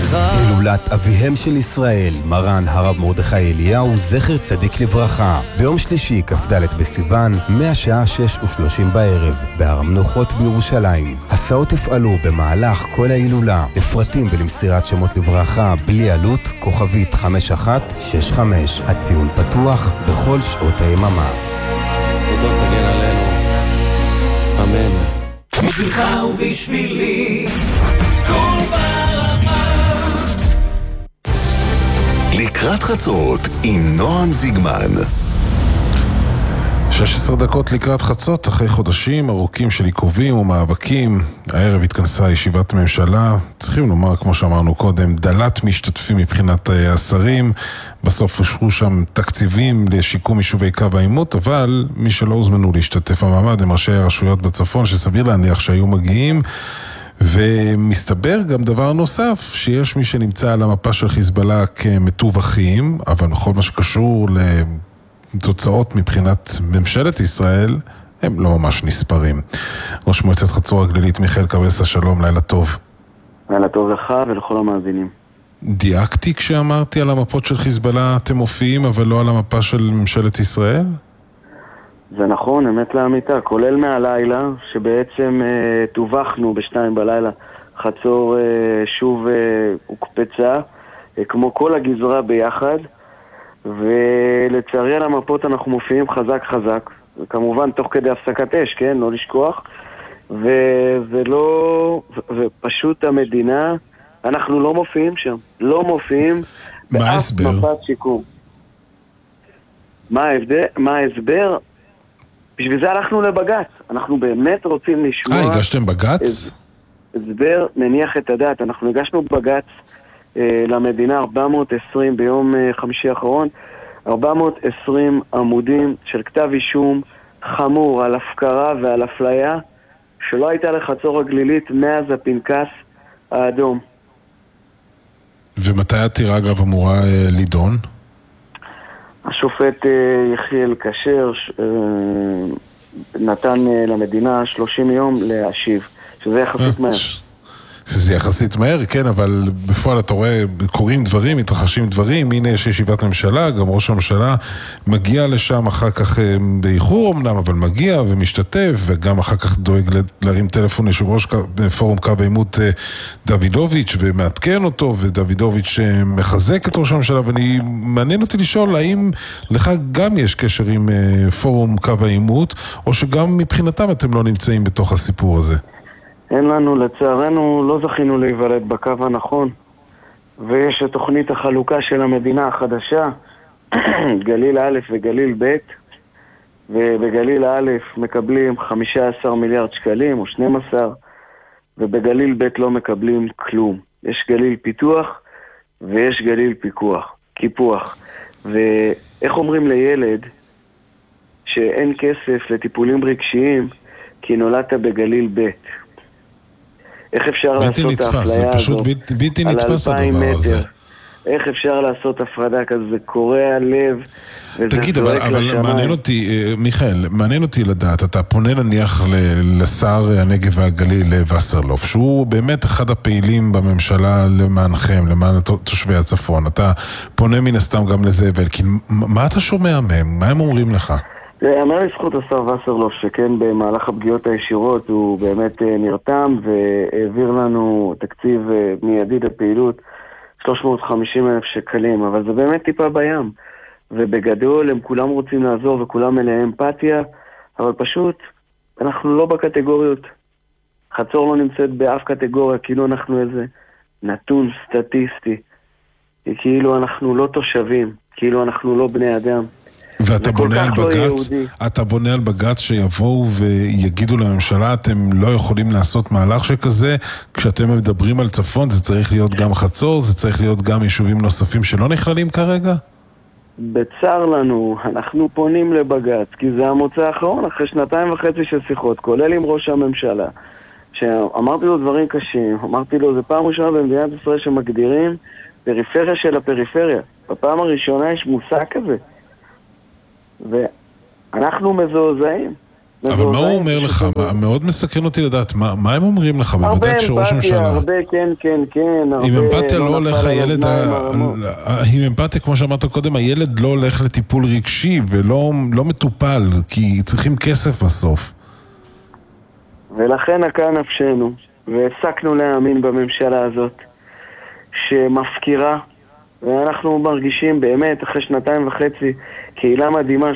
הילולת אביהם של ישראל, מרן הרב מרדכי אליהו, זכר צדיק לברכה. ביום שלישי, כ"ד בסיוון, מהשעה 6:30 בערב, בהר המנוחות בירושלים. הסעות יפעלו במהלך כל ההילולה. לפרטים ולמסירת שמות לברכה, בלי עלות, כוכבית 5165. הציון פתוח בכל שעות היממה. זכותו תגן עלינו. אמן. בשבילך ובשבילי כל ברמה. לקראת חצות עם נועם זיגמן. 16 דקות לקראת חצות, אחרי חודשים ארוכים של עיכובים ומאבקים. הערב התכנסה ישיבת ממשלה, צריכים לומר, כמו שאמרנו קודם, דלת משתתפים מבחינת השרים. בסוף אושרו שם תקציבים לשיקום יישובי קו העימות, אבל מי שלא הוזמנו להשתתף במעמד הם ראשי הרשויות בצפון, שסביר להניח שהיו מגיעים. ומסתבר גם דבר נוסף, שיש מי שנמצא על המפה של חיזבאללה כמתווכים, אבל בכל מה שקשור לתוצאות מבחינת ממשלת ישראל, הם לא ממש נספרים. ראש מועצת חצור הגלילית מיכאל קבסה, שלום, לילה טוב. לילה טוב לך ולכל המאזינים. דייקתי כשאמרתי על המפות של חיזבאללה אתם מופיעים, אבל לא על המפה של ממשלת ישראל? זה נכון, אמת לאמיתה, כולל מהלילה, שבעצם תובחנו בשתיים בלילה, חצור שוב הוקפצה, כמו כל הגזרה ביחד, ולצערי על המפות אנחנו מופיעים חזק חזק, וכמובן תוך כדי הפסקת אש, כן, לא לשכוח, ופשוט המדינה, אנחנו לא מופיעים שם, לא מופיעים באף מפת שיקום. מה ההסבר? בשביל זה הלכנו לבגץ. אנחנו באמת רוצים לשמוע... הגשתם בגץ? הסבר מניח את הדעת. אנחנו הגשנו בגץ למדינה 420 ביום חמישי האחרון, 420 עמודים של כתב אישום חמור על הפקרה ועל אפליה שלא הייתה לחצור הגלילית מאז הפנקס האדום. ומתי העתירה אגב אמורה לידון? השופט יחיאל כשר נתן למדינה 30 יום להשיב, שזה יחסית מהר. זה יחסית מהר, כן, אבל בפועל אתה רואה, קוראים דברים, מתרחשים דברים, הנה יש ישיבת ממשלה, גם ראש הממשלה מגיע לשם אחר כך באיחור אמנם, אבל מגיע ומשתתף, וגם אחר כך דואג להרים טלפון ליושב ראש פורום קו העימות דוידוביץ' ומעדכן אותו, ודוידוביץ' מחזק את ראש הממשלה, ואני מעניין אותי לשאול, האם לך גם יש קשר עם פורום קו העימות, או שגם מבחינתם אתם לא נמצאים בתוך הסיפור הזה? אין לנו, לצערנו, לא זכינו להיוולד בקו הנכון, ויש את תוכנית החלוקה של המדינה החדשה, גליל א' וגליל ב', ובגליל א' מקבלים 15 מיליארד שקלים או 12, ובגליל ב' לא מקבלים כלום. יש גליל פיתוח ויש גליל קיפוח. ואיך אומרים לילד שאין כסף לטיפולים רגשיים כי נולדת בגליל ב'? איך אפשר לעשות את האפליה הזאת על 2,000 מטר? איך אפשר לעשות הפרדה כזה? זה קורע לב. תגיד, אבל מעניין אותי, מיכאל, מעניין אותי לדעת, אתה פונה נניח לשר הנגב והגליל וסרלוף, שהוא באמת אחד הפעילים בממשלה למענכם, למען תושבי הצפון. אתה פונה מן הסתם גם לזה, ולכן, מה אתה שומע מהם? מה הם אומרים לך? אמר לזכות השר וסרלוף שכן במהלך הפגיעות הישירות הוא באמת נרתם והעביר לנו תקציב מיידי לפעילות 350,000 שקלים, אבל זה באמת טיפה בים, ובגדול הם כולם רוצים לעזור וכולם מלא אמפתיה, אבל פשוט אנחנו לא בקטגוריות. חצור לא נמצאת באף קטגוריה, כאילו אנחנו איזה נתון סטטיסטי, כאילו אנחנו לא תושבים, כאילו אנחנו לא בני אדם. ואתה בונה על בגץ, אתה בונה על בגץ שיבואו ויגידו לממשלה, אתם לא יכולים לעשות מהלך שכזה, כשאתם מדברים על צפון, זה צריך להיות גם חצור, זה צריך להיות גם יישובים נוספים שלא נכללים כרגע? בצר לנו, אנחנו פונים לבגץ, כי זה המוצא האחרון, אחרי 2.5 של שיחות, כולל עם ראש הממשלה, שאמרתי לו דברים קשים, אמרתי לו, זה פעם ראשונה במדינת ישראל שמגדירים פריפריה של הפריפריה. בפעם הראשונה יש מושג כזה. ואנחנו מזועזעים. אבל מה הוא אומר לך? מאוד מסקרן אותי לדעת, מה הם אומרים לך? הרבה אמפתיה, הרבה כן. עם אמפתיה לא הולך הילד, עם אמפתיה, כמו שאמרת קודם, הילד לא הולך לטיפול רגשי ולא מטופל, כי צריכים כסף בסוף. ולכן נקעה נפשנו, והפסקנו להאמין בממשלה הזאת, שמפקירה, ואנחנו מרגישים באמת, אחרי 2.5 קהילה מדהימה